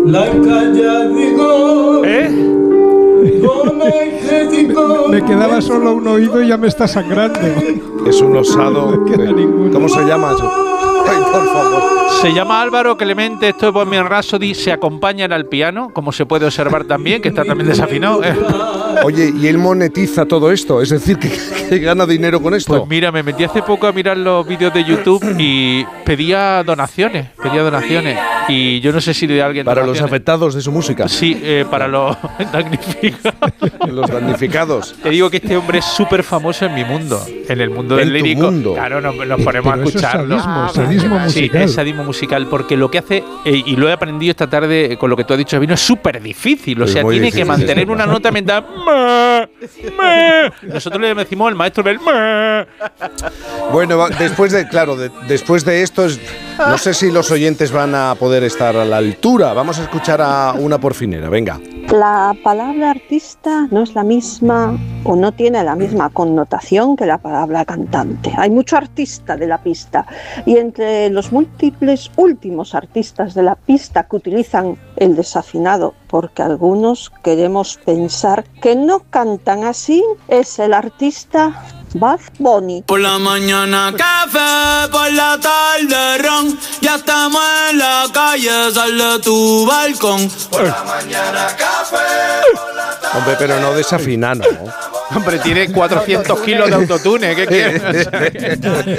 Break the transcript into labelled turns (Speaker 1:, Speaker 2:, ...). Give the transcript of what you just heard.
Speaker 1: Me quedaba solo un oído y ya me está sangrando.
Speaker 2: Es un osado. ¿Cómo se llama eso? Ay, por favor.
Speaker 3: Se llama Álvaro Clemente, esto es Bohemian Rhapsody, se acompañan al piano, como se puede observar también, que está también desafinado.
Speaker 2: Oye, ¿y él monetiza todo esto? Es decir, que gana dinero con esto.
Speaker 3: Pues mira, me metí hace poco a mirar los vídeos de YouTube y pedía donaciones. Y yo no sé si de alguien...
Speaker 2: Para los afectados de su música.
Speaker 3: Sí, para los damnificados.
Speaker 2: Los damnificados.
Speaker 3: Te digo que este hombre es súper famoso en mi mundo, en el mundo del lírico.
Speaker 2: Mundo.
Speaker 3: Claro, nos ponemos a escucharlo.
Speaker 1: Es sadismo musical.
Speaker 3: Sí, es sadismo musical, porque lo que hace, y lo he aprendido esta tarde con lo que tú has dicho, Sabino, es súper difícil. O sea, tiene difícil, que mantener una nota mientras... Nosotros le decimos el maestro del...
Speaker 2: Bueno, después de esto, no sé si los oyentes van a poder estar a la altura. Vamos a escuchar a una porfinera, venga.
Speaker 4: La palabra artista no es la misma o no tiene la misma connotación que la palabra cantante. Hay mucho artista de la pista y entre los múltiples últimos artistas de la pista que utilizan el desafinado, porque algunos queremos pensar que no cantan así, es el artista Bad Bunny.
Speaker 5: Por la mañana café, por la tarde ron, ya estamos en la calle, sal de tu balcón. Por la mañana café, por la tarde.
Speaker 2: Hombre, pero no desafina, ¿no?
Speaker 3: Hombre, tiene 400 kilos de autotune, ¿qué quieres?